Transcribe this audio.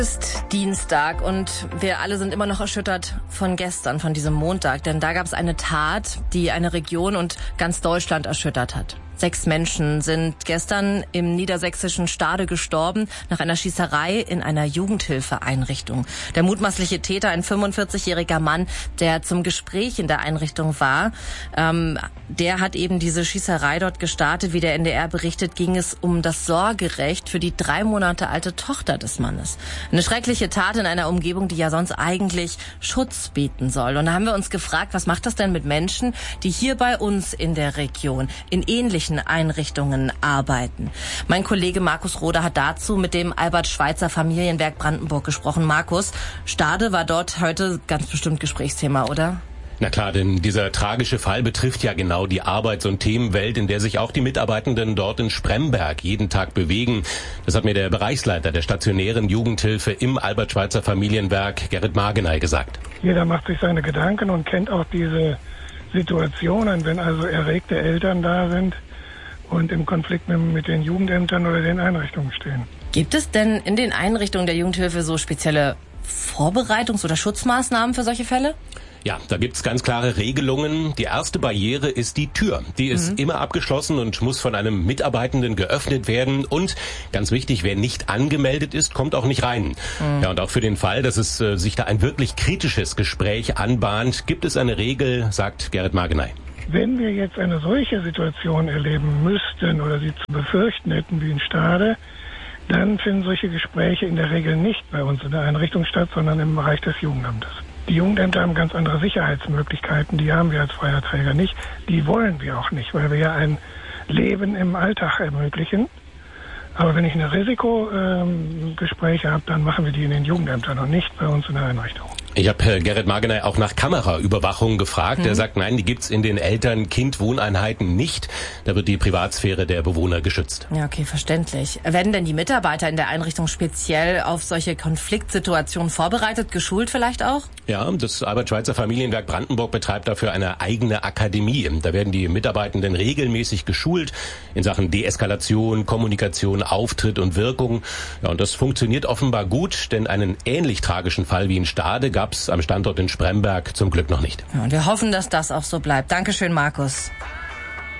Es ist Dienstag und wir alle sind immer noch erschüttert von gestern, von diesem Montag. Denn da gab es eine Tat, die eine Region und ganz Deutschland erschüttert hat. 6 Menschen sind gestern im niedersächsischen Stade gestorben nach einer Schießerei in einer Jugendhilfeeinrichtung. Der mutmaßliche Täter, ein 45-jähriger Mann, der zum Gespräch in der Einrichtung war, der hat eben diese Schießerei dort gestartet. Wie der NDR berichtet, ging es um das Sorgerecht für die 3 Monate alte Tochter des Mannes. Eine schreckliche Tat in einer Umgebung, die ja sonst eigentlich Schutz bieten soll. Und da haben wir uns gefragt, was macht das denn mit Menschen, die hier bei uns in der Region in ähnlichen Einrichtungen arbeiten. Mein Kollege Markus Roder hat dazu mit dem Albert-Schweitzer Familienwerk Brandenburg gesprochen. Markus, Stade war dort heute ganz bestimmt Gesprächsthema, oder? Na klar, denn dieser tragische Fall betrifft ja genau die Arbeits- und Themenwelt, in der sich auch die Mitarbeitenden dort in Spremberg jeden Tag bewegen. Das hat mir der Bereichsleiter der stationären Jugendhilfe im Albert-Schweitzer Familienwerk, Gerrit Margeney, gesagt. Jeder macht sich seine Gedanken und kennt auch diese Situationen, wenn also erregte Eltern da sind und im Konflikt mit den Jugendämtern oder den Einrichtungen stehen. Gibt es denn in den Einrichtungen der Jugendhilfe so spezielle Vorbereitungs- oder Schutzmaßnahmen für solche Fälle? Ja, da gibt's ganz klare Regelungen. Die erste Barriere ist die Tür. Die ist immer abgeschlossen und muss von einem Mitarbeitenden geöffnet werden. Und ganz wichtig, wer nicht angemeldet ist, kommt auch nicht rein. Ja, und auch für den Fall, dass es sich da ein wirklich kritisches Gespräch anbahnt, gibt es eine Regel, sagt Gerrit Margeney. Wenn wir jetzt eine solche Situation erleben müssten oder sie zu befürchten hätten wie in Stade, dann finden solche Gespräche in der Regel nicht bei uns in der Einrichtung statt, sondern im Bereich des Jugendamtes. Die Jugendämter haben ganz andere Sicherheitsmöglichkeiten, die haben wir als freier Träger nicht. Die wollen wir auch nicht, weil wir ja ein Leben im Alltag ermöglichen. Aber wenn ich eine Risikogespräche habe, dann machen wir die in den Jugendämtern und nicht bei uns in der Einrichtung. Ich habe Gerrit Margeney auch nach Kameraüberwachung gefragt. Er sagt, nein, die gibt's in den Eltern-Kind-Wohneinheiten nicht. Da wird die Privatsphäre der Bewohner geschützt. Ja, okay, verständlich. Werden denn die Mitarbeiter in der Einrichtung speziell auf solche Konfliktsituationen vorbereitet, geschult vielleicht auch? Ja, das Albert-Schweitzer Familienwerk Brandenburg betreibt dafür eine eigene Akademie. Da werden die Mitarbeitenden regelmäßig geschult in Sachen Deeskalation, Kommunikation, Auftritt und Wirkung. Ja, und das funktioniert offenbar gut, denn einen ähnlich tragischen Fall wie in Stade gab's am Standort in Spremberg zum Glück noch nicht. Ja, und wir hoffen, dass das auch so bleibt. Dankeschön, Markus.